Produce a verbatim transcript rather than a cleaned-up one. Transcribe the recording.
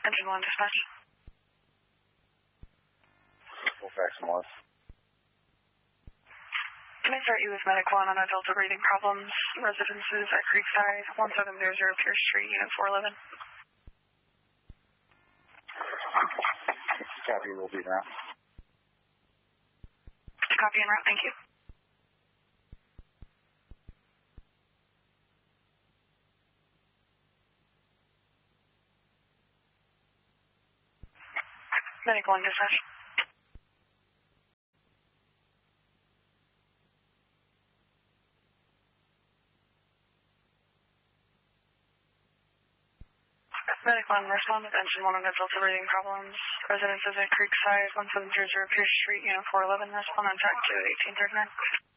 Engine one dispatch. Fax Morris. Can I start you with Medic one on a Delta breathing problems? Residences at Creekside, one seven zero zero Pierce Street, Unit four eleven. Copy, will be now. Copy en route, thank you. Medic one dispatch. Medic one, respond with engine one on Delta breathing problems. Residences at Creekside, one seven zero zero Pierce Street, Unit four eleven. Respond on track to eighteen thirty-nine.